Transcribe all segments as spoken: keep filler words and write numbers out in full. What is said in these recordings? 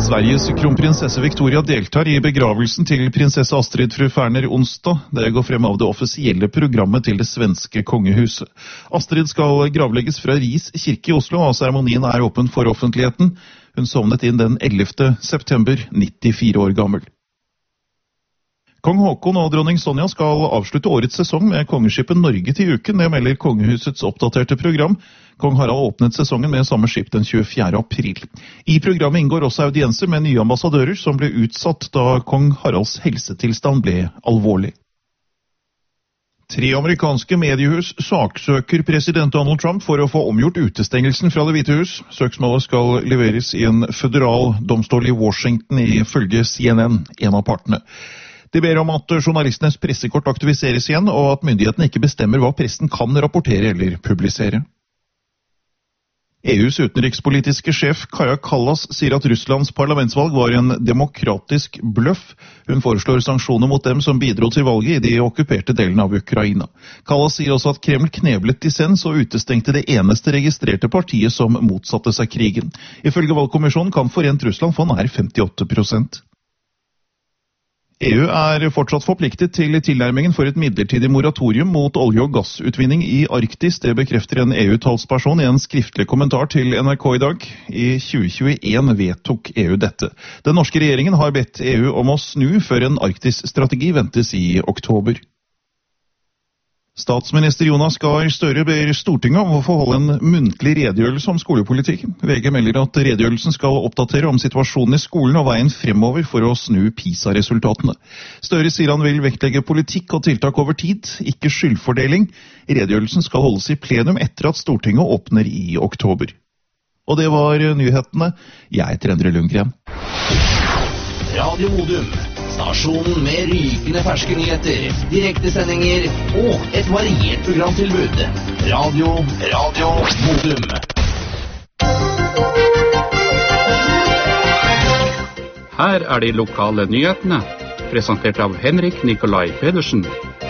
Sveriges kronprinsesse Victoria deltar i begravelsen til prinsesse Astrid fru Ferner onsdag. Det går frem av det offisielle programmet til det svenske kongehuset. Astrid skal gravlegges fra Ris kirke i Oslo, og seremonien er åpen for offentligheten. Hun sovnet inn den ellevte september, nittifire år gammel. Kong Håkon og dronning Sonja skal avslutte årets sesong med kongeskipet Norge til uken. Det melder kongehusets oppdaterte program. Kong Harald åpnet sesongen med samme skip den tjuefjerde april. I programmet inngår også audienser med nye ambassadører som ble utsatt da kong Haralds helsetilstand ble alvorlig. Tre amerikanske mediehus saksøker president Donald Trump for å få omgjort utestengelsen fra Det hvite hus. Søksmålet skal leveres i en føderal domstol i Washington ifølge C N N, en av partene. De ber om at journalistenes pressekort aktiviseres igjen, og at myndighetene ikke bestemmer hva pressen kan rapportere eller publisere. E U's utenrikspolitiske sjef Kaja Kallas sier at Russlands parlamentsvalg var en demokratisk bløff. Hun foreslår sanksjoner mot dem som bidro til valget i de okkuperte delene av Ukraina. Kallas sier også at Kreml kneblet dissens og utestengte det eneste registrerte partiet som motsatte seg krigen. Ifølge valgkommisjonen kan Forent Russland få nær femtiåtte prosent. E U er fortsatt forpliktet til tilnærmingen for et midlertidig moratorium mot olje- og gassutvinning i Arktis. Det bekrefter en E U-talsperson i en skriftlig kommentar til N R K i dag. I tjue tjueen vedtok E U dette. Den norske regjeringen har bedt E U om å snu før en Arktis-strategi ventes i oktober. Statsminister Jonas Gahr Støre ber Stortinget om å få holde en muntlig redegjørelse om skolepolitikken. V G melder at redegjørelsen skal oppdatere om situasjonen i skolen og veien fremover for å snu PISA-resultatene. Støre sier han vil vektlegge politikk og tiltak over tid, ikke skyldfordeling. Redegjørelsen skal holdes i plenum etter at Stortinget åpner i oktober. Og det var nyhetene. Jeg heter Endre Lundgren. Radio Modum. Stasjonen med rykende ferske nyheter, direktesendinger og et variert programtilbud. Radio, Radio Modum. Her er de lokale nyhetene, presentert av Henrik Nikolai Pedersen.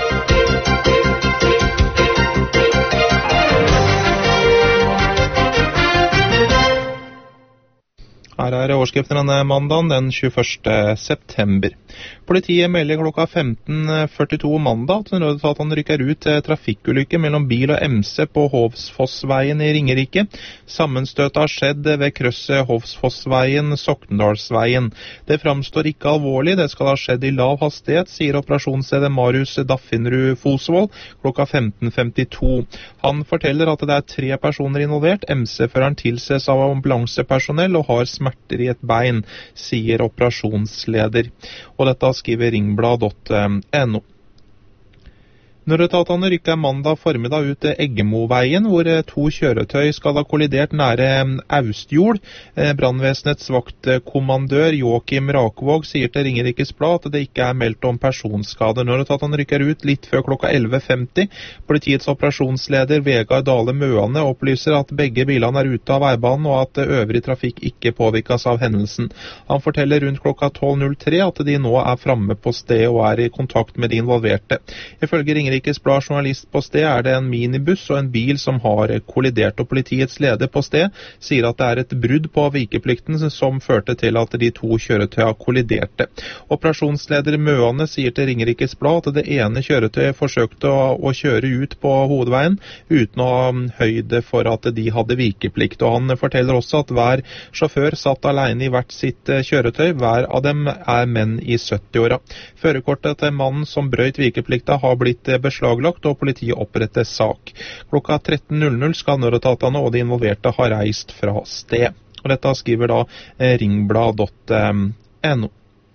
Her er overskriften denne mandagen, den tjueførste september. Politiet melder klokka femten førtito mandag at nødetatene rykker ut til trafikkulykke mellom bil og M C på Hovsfossveien i Ringerike. Sammenstøtet har skjedd ved krysset Hovsfossveien-Sokndalsveien. Det framstår ikke alvorlig, det skal ha skjedd i lav hastighet, sier operasjonsleder Marius Daffinrud Fosvold klokka femten femtito. Han forteller at det er tre personer involvert. M C-føreren tilses av ambulansepersonell og har smerter i et bein, sier operasjonsleder. Og dette skriver ringblad punktum no. Nødetatene rykker mandag formiddag ut Eggemoveien, hvor to kjøretøy skal ha kollidert nære Austjord. Brandvesenets vaktkommandør Joakim Rakvåg sier til Ringerikes Blad at det ikke er meldt om personskade. Nødetatene rykker ut litt før klokka elleve femti. Politiets operasjonsleder Vegard Dale Møane opplyser at begge bilene er ute av veibanen, og at øvrig trafikk ikke påvirkes av hendelsen. Han forteller rundt klokka tolv null tre at de nå er framme på stedet og er i kontakt med de involverte. Ifølge Ringerikes Blad journalist på sted er det en minibuss og en bil som har kollidert, og politiets leder på sted sier at det er et brudd på vikeplikten som førte til at de to kjøretøyene kolliderte. Operasjonsleder Møane sier til Ringerikes Blad at det ene kjøretøyet forsøkte å, å kjøre ut på hovedveien uten å ha høyde for at de hadde vikeplikt, og han forteller også at hver sjåfør satt alene i hvert sitt kjøretøy. Hver av dem er menn i sytti-åra. Førerkortet til mannen som brøyt vikeplikta har blitt beslaglagt, og politiet oppretter sak. Klokka tretten null null skal nødetatene og de involverte ha reist fra sted. Og dette skriver da ringblad punktum no.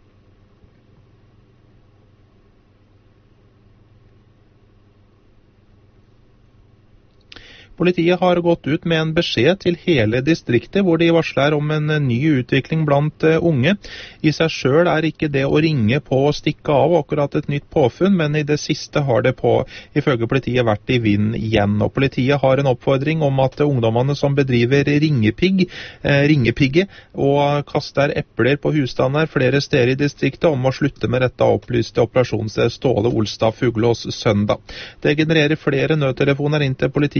Politiet har gått ut med en beskjed til hele distriktet, hvor de varsler om en ny utvikling blant unge. I seg selv er ikke det å ringe på og stikke av akkurat et nytt påfunn, men i det siste har det på, ifølge politiet, vært i vind igjen. Og politiet har en oppfordring om at ungdommene som bedriver ringepigg, eh, ringepigge og kaster epler på husstander flere steder i distriktet, om å slutte med dette, opplyste operasjonsleder Ståle Olstad Fuglås søndag. Det genererer flere nødtelefoner inn til politiet og legger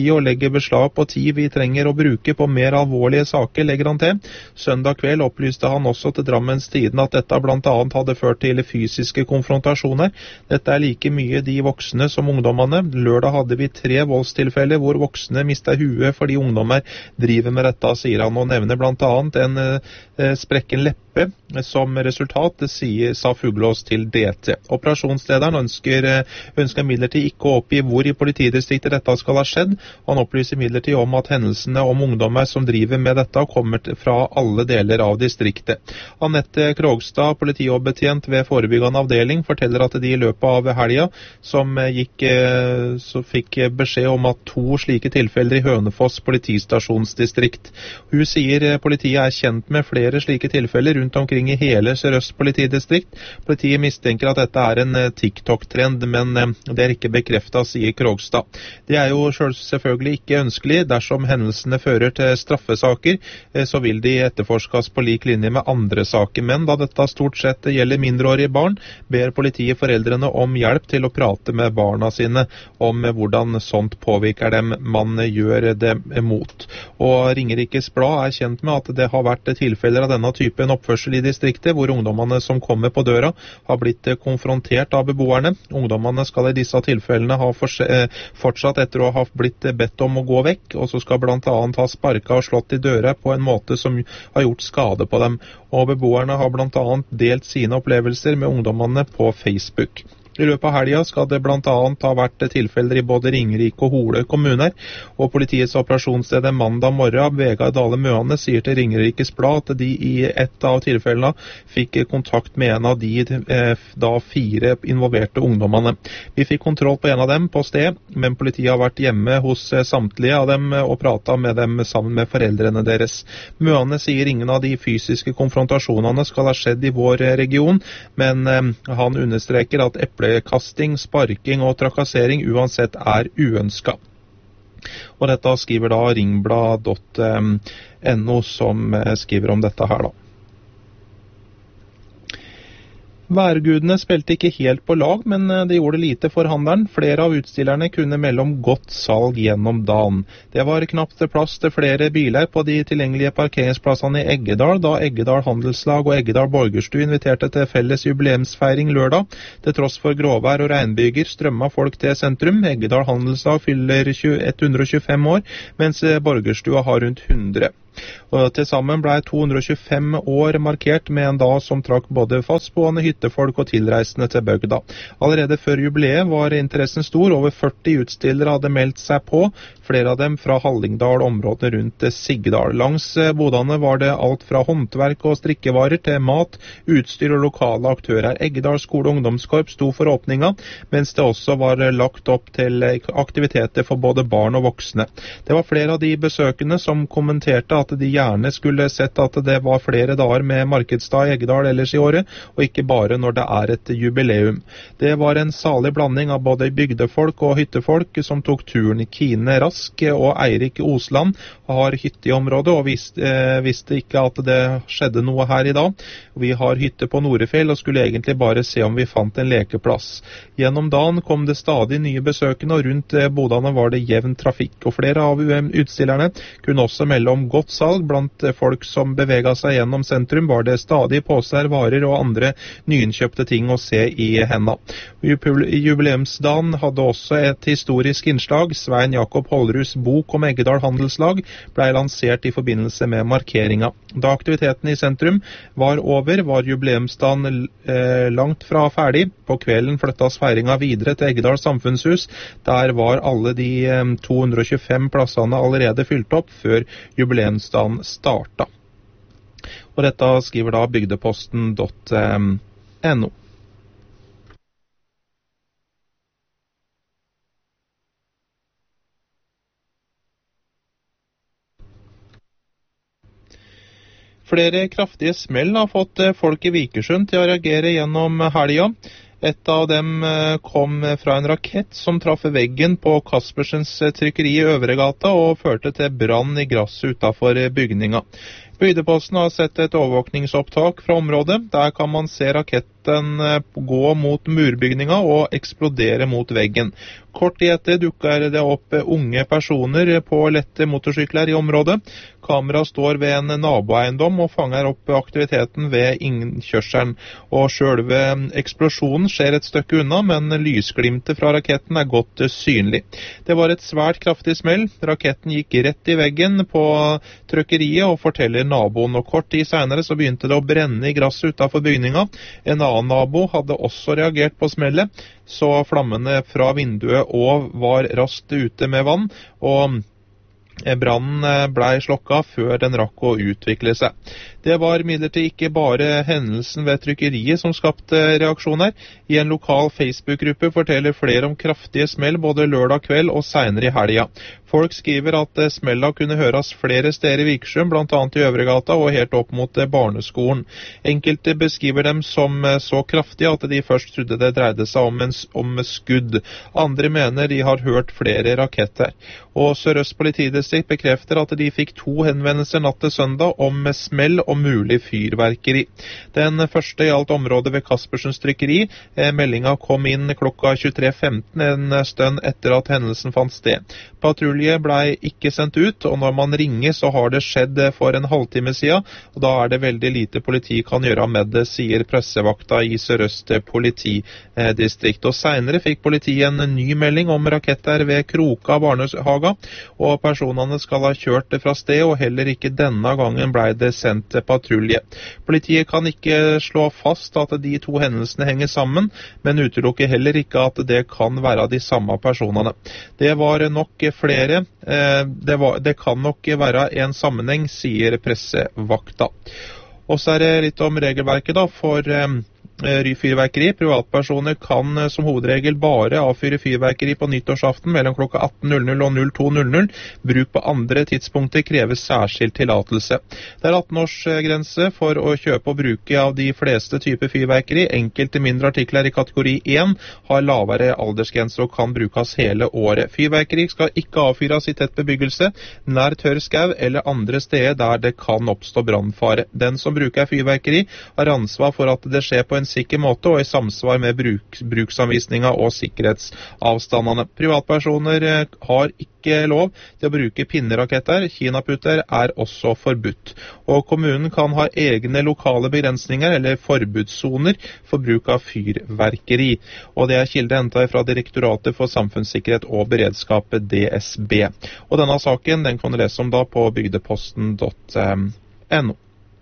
legge beslag på tid vi trenger å bruke på mer alvorlige saker, legger han til. Søndag kveld opplyste han også til Drammens Tidende at dette blant annet hadde ført til fysiske konfrontasjoner. Dette er like mye de voksne som ungdommene. Lørdag hadde vi tre voldstilfeller hvor voksne mistet huet fordi ungdommer driver med dette, sier han, og nevner blant annet en eh, sprekken leppe som resultat, det sier, sa Fuglås til D T. Operasjonslederen ønsker, ønsker midlertid ikke å oppgi hvor i politidistriktet dette skal ha skjedd. Han opplyser midlertid om at hendelsene om ungdommer som driver med dette kommer fra alle deler av distriktet. Anette Krogstad, politioverbetjent ved forebyggende avdeling, forteller at de i løpet av helga som gikk, så fikk beskjed om at to slike tilfeller i Hønefoss politistasjonsdistrikt. Hun sier politiet er kjent med flere slike tilfeller rundt omkring i hele Sør-Øst politidistrikt. Politiet mistenker at dette er en TikTok-trend, men det er ikke bekreftet, sier Krogstad. Det er jo selv, selvfølgelig ikke ønskelig. Dersom hendelsene fører til straffesaker, så vil de etterforskes på lik linje med andre saker. Men da dette stort sett gjelder mindreårige barn, ber politiet foreldrene om hjelp til å prate med barna sine om hvordan sånt påvirker dem man gjør det mot. Og Ringerikes Blad er kjent med at det har vært tilfeller av denne typen oppførsel i distriktet, hvor ungdommene som kommer på døra har blitt konfrontert av beboerne. Ungdommene skal i disse tilfellene ha fortsatt etter å ha blitt bedt om å gå vekk, og så skal blant annet ha sparket og slått i døra på en måte som har gjort skade på dem. Og beboerne har blant annet delt sine opplevelser med ungdommene på Facebook. I løpet av helga skal det blant annet ha vært tilfeller i både Ringerike og Hole kommuner, og politiets operasjonssted mandag morgen, Vegard Dale Møane, sier til Ringerikes Blad at de i ett av tilfellene fikk kontakt med en av de eh, da fire involverte ungdommene. Vi fikk kontroll på en av dem på sted, men politiet har vært hjemme hos samtlige av dem og pratet med dem sammen med foreldrene deres. Møane sier ingen av de fysiske konfrontasjonene skal ha skjedd i vår region, men eh, han understreker at eple kasting, sparking og trakassering uansett er uønsket. Og dette skriver da ringblad punktum no som skriver om dette her da. Værgudene spilte ikke helt på lag, men det gjorde lite for handelen. Flere av utstillerne kunne melde om godt salg gjennom dagen. Det var knapt plass til flere biler på de tilgjengelige parkeringsplassene i Eggedal, da Eggedal Handelslag og Eggedal Borgerstue inviterte til felles jubileumsfeiring lørdag. Til tross for gråvær og regnbyger strømmet folk til sentrum. Eggedal Handelslag fyller hundre og tjuefem år, mens Borgerstua har rundt hundre. Og til sammen ble to hundre og tjuefem år markert med en dag som trakk både fastboende, hyttefolk og tilreisende til bygda. Allerede før jubileet var interessen stor. Over førti utstillere hadde meldt seg på, flere av dem fra Hallingdal og området rundt Sigdal. Langs bodene var det alt fra håndverk og strikkevarer til mat, utstyr og lokale aktører. Eggedal skole- og ungdomskorps sto for åpninga, mens det også var lagt opp til aktiviteter for både barn og voksne. Det var flere av de besøkende som kommenterte at de gjerne skulle sett at det var flere dager med markedsdag i Eggedal ellers i året, og ikke bare når det er et jubileum. Det var en salig blanding av både bygdefolk og hyttefolk som tok turen. Kine Rask og Eirik Osland har hytte i området, og visste, eh, visste ikke at det skjedde noe her i dag. Vi har hytte på Norefjell og skulle egentlig bare se om vi fant en lekeplass. Gjennom dagen kom det stadig nye besøkende, og rundt bodene var det jevn trafikk. Og flere av utstillerne kunne også melde om godt salg. Blant folk som beveget seg gjennom sentrum var det stadig påser, varer og andre nyinnkjøpte ting å se i hendene. Jubileumsdagen hadde også et historisk innslag. Svein Jakob Holrus bok om Eggedal Handelslag ble lansert i forbindelse med markeringa. Da aktiviteten i sentrum var over, var jubileumsdagen eh, langt fra ferdig. På kvelden flyttas feiringa videre til Eggedal Samfunnshus. Der var alle de eh, to hundre og tjuefem plassene allerede fylt opp før jubileumsdagen starta. Og dette skriver da bygdeposten punktum no. Flere kraftige smell har fått folk i Vikersund til å reagere gjennom helga. Et av dem kom fra en rakett som traff veggen på Kaspersens trykkeri i Øvregata og førte til brann i gresset utenfor bygninga. Bygdeposten har sett et overvåkningsopptak fra området. Der kan man se rakett den gå mot murbygninga og eksplodere mot veggen. Kort i etter dukker det opp unge personer på lette motorsykler i området. Kamera står ved en naboeiendom og fanger opp aktiviteten ved innkjørselen. Og selve eksplosjonen skjer et stykke unna, men lysglimtet fra raketten er godt synlig. Det var et svært kraftig smell. Raketten gikk rett i veggen på trykkeriet, og forteller naboen. Og kort tid senere så begynte det å brenne i gresset utenfor bygninga. En annen nabo hadde også reagert på smellet, så flammene fra vinduet og var raskt ute med vann, og brannen ble slokka før den rakk å utvikle seg. Det var imidlertid ikke bare hendelsen ved trykkeriet som skapte reaksjoner. I en lokal Facebook-gruppe forteller flere om kraftige smell både lørdag kveld og senere i helga. Folk skriver at smella kunne høres flere steder i Vikersund, blant annet i Øvregata og helt opp mot barneskolen. Enkelte beskriver dem som så kraftige at de først trodde det dreide seg om, en, om skudd. Andre mener de har hørt flere raketter. Og Sør-Øst politidistrikt bekrefter at de fikk to henvendelser natt til søndag om smell og mulig fyrverkeri. Den første gjaldt området ved Kaspersens trykkeri. Meldinga kom inn klokka tjuetre femten, en stund etter at hendelsen fant sted. Patrulje ble ikke sendt ut, og når man ringer så har det skjedd for en halvtime siden, og da er det veldig lite politi kan gjøre med det, sier pressevakta i Sør-Øst politidistrikt. Og senere fikk politiet en ny melding om raketter ved Kroka barnehaga, og personene skal ha kjørt fra sted, og heller ikke denne gangen ble det sendt patrulje. Politiet kan ikke slå fast at de to hendelsene henger sammen, men utelukker heller ikke at det kan være de samme personene. Det var nok flere, det, var, det kan nok være en sammenheng, sier pressevakta. Og så er det litt om regelverket da, for fyrverkeri. Privatpersoner kan som hovedregel bare avfyre fyrverkeri på nyttårsaften mellom klokka atten og null to. Bruk på andre tidspunkter krever særskilt tillatelse. Det er atten års grense for å kjøpe og bruke av de fleste typer fyrverkeri. Enkelte mindre artikler i kategori én har lavere aldersgrense og kan brukes hele året. Fyrverkeri skal ikke avfyres i tett bebyggelse, nær tørr skau eller andre steder der det kan oppstå brannfare. Den som bruker fyrverkeri har ansvar for at det skjer på en sikker måte og i samsvar med bruk, bruksanvisninga og sikkerhetsavstandene. Privatpersoner har ikke lov til å bruke pinneraketter. Kinaputter er også forbudt. Og kommunen kan ha egne lokale begrensninger eller forbudssoner for bruk av fyrverkeri. Og det er kilde hentet fra Direktoratet for samfunnssikkerhet og beredskap, D S B. Og denne saken den kan du lese om da på bygdeposten punktum no.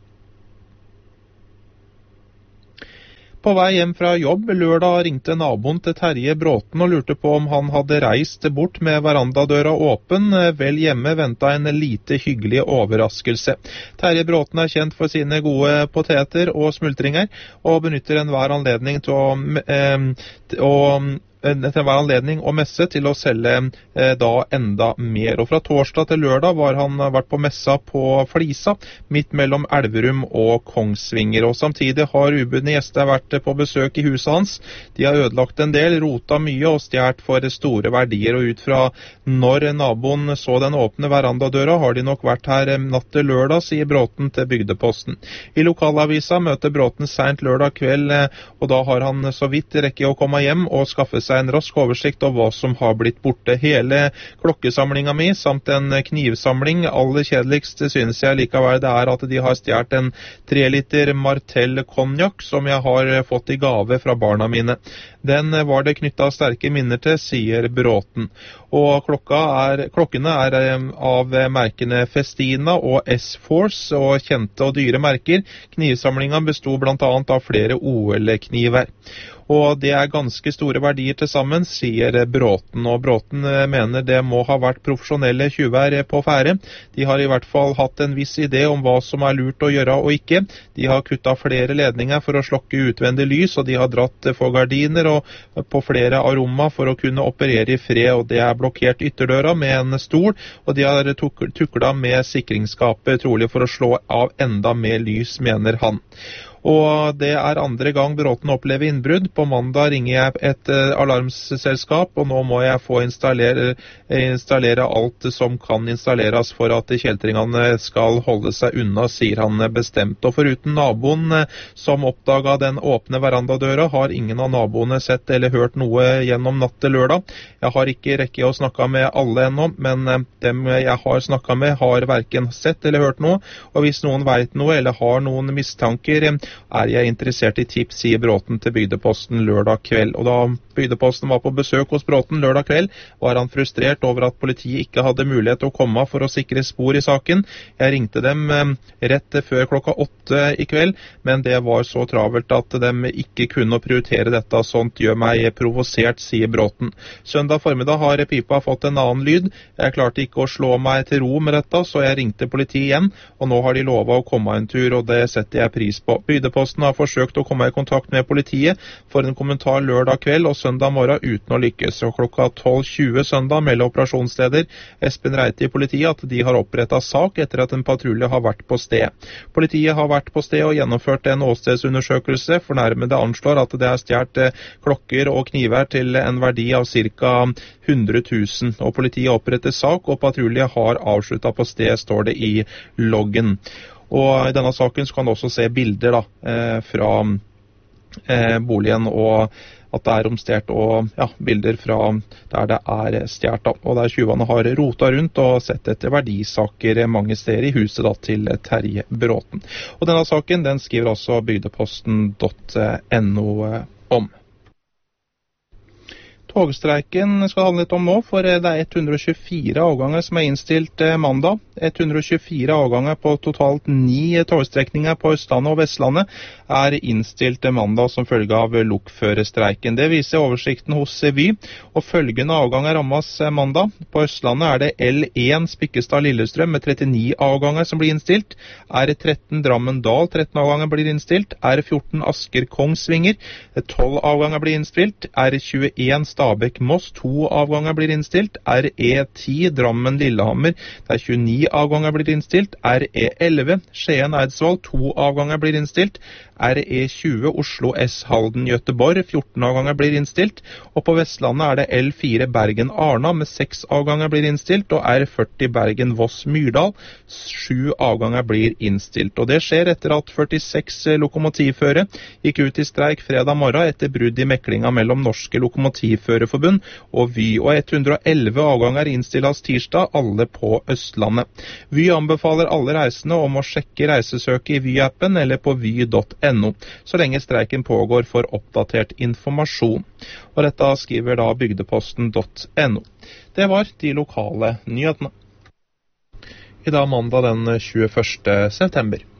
På vei hjem fra jobb lørdag ringte naboen til Terje Bråten og lurte på om han hadde reist bort med verandadøra åpen. Vel hjemme ventet en lite hyggelig overraskelse. Terje Bråten er kjent for sine gode poteter og smultringer, og benytter enhver anledning til å, eh, til å til hver anledning og messe til å selge eh, da enda mer. Og fra torsdag til lørdag var han vært på messa på Flisa, midt mellom Elverum og Kongsvinger. Og samtidig har ubudne gjester vært på besøk i huset hans. De har ødelagt en del, rota mye og stjert for store verdier. Og ut fra når naboen så den åpne verandadøra, har de nok vært her natt til lørdag, sier Bråten til Bygdeposten. I lokalavisa møter Bråten sent lørdag kveld, og da har han så vidt rekke å komme hjem og skaffe seg en rask oversikt over hva som har blitt borte. Hele klokkesamlinga mi, samt en knivsamling. Aller kjedeligst synes jeg likevel det er at de har stjert en tre liter Martell konjakk som jeg har fått i gave fra barna mine. Den var det knyttet sterke minner til, sier Bråten. Og klokka er, klokkene er av merkene Festina og S-Force, og kjente og dyre merker. Knivsamlinga bestod blant annet av flere O L-kniver. Og det er ganske store verdier til sammen, sier Bråten. Og Bråten mener det må ha vært profesjonelle tjuver på ferde. De har i hvert fall hatt en viss idé om hva som er lurt å gjøre og ikke. De har kuttet flere ledninger for å slokke utvendig lys, og de har dratt for gardiner og på flere aroma for å kunne operere i fred. Og det er blokkert ytterdøra med en stol, og de har tukla med sikringsskapet trolig for å slå av enda mer lys, mener han. Og det er andre gang Bråten opplever innbrudd. På mandag ringer jeg et uh, alarmselskap, og nå må jeg få installere, installere alt som kan installeres for at kjeltringene skal holde seg unna, sier han bestemt. Og foruten naboen uh, som oppdaget den åpne verandadøra, har ingen av naboene sett eller hørt noe gjennom natt til lørdag. Jeg har ikke rekke å snakke med alle ennå, men uh, dem jeg har snakket med har hverken sett eller hørt noe, og hvis noen vet noe eller har noen mistanker, er jeg interessert i tips, sier Bråten til Bygdeposten lørdag kveld. Og da Bygdeposten var på besøk hos Bråten lørdag kveld, var han frustrert over at politiet ikke hadde mulighet til å komme for å sikre spor i saken. Jeg ringte dem rett før klokka åtte i kveld, men det var så travelt at de ikke kunne prioritere dette. Sånt gjør meg provosert, sier Bråten. Søndag formiddag har pipa fått en annen lyd. Jeg klarte ikke å slå meg til ro med dette, så jeg ringte politiet igjen, og nå har de lovet å komme en tur, og det setter jeg pris på. Bygdeposten har forsøkt å komme i kontakt med politiet for en kommentar lørdag kveld og søndag morgen uten å lykkes. Og klokka tolv tjue søndag melder operasjonsleder Espen Reite i politiet at de har opprettet sak etter at en patrulje har vært på sted. Politiet har vært på sted og gjennomført en åstedsundersøkelse. Fornærmede anslår at det er stjålet klokker og kniver til en verdi av ca. hundre tusen. Og politiet oppretter sak, og patrulje har avsluttet på sted, står det i loggen. Og i denne saken så kan du også se bilder da, eh, fra eh, boligen, og at det er omstjert, og ja, bilder fra der det er stjert da. Og der tjuvene har rotet rundt og sett etter verdisaker mange steder i huset da, til Terje Bråten. Og denne saken den skriver også bygdeposten punktum no om. Togstreiken skal handle litt om nå, for det er ett hundre og tjuefire avganger som er innstilt mandag. ett hundre og tjuefire avganger på totalt ni togstrekninger på Østlandet og Vestlandet er innstilt mandag som følge av lokførerstreiken. Det viser oversikten hos Vy, og følgende avganger rammes mandag. På Østlandet er det L én Spikkestad-Lillestrøm med trettini avganger som blir innstilt. R tretten Drammen-Dal, tretten avganger blir innstilt. R fjorten Asker-Kongsvinger, tolv avganger blir innstilt. R tjueen Stabekk-Moss, to avganger blir innstilt. R E ti Drammen-Lillehammer, der tjueni avganger blir innstilt. R E elleve Skien-Eidsvoll, to avganger blir innstilt. R E tjue Oslo S Halden Göteborg, fjorten avganger blir innstilt. Og på Vestlandet er det L fire Bergen-Arna med seks avganger blir innstilt, og R førti Bergen-Voss-Myrdal, sju avganger blir innstilt. Og det skjer etter at førtiseks lokomotivførere gikk ut i streik fredag morgen etter brudd i meklinga mellom Norske Lokomotivførerforbund og Vy, og ett hundre og elleve avganger innstilles tirsdag, alle på Østlandet. Vy anbefaler alle reisende om å sjekke reisesøket i Vy-appen eller på vy punktum no, så lenge streiken pågår for oppdatert informasjon. Og dette skriver da bygdeposten punktum no. Det var de lokale nyhetene. I dag mandag den tjueførste september.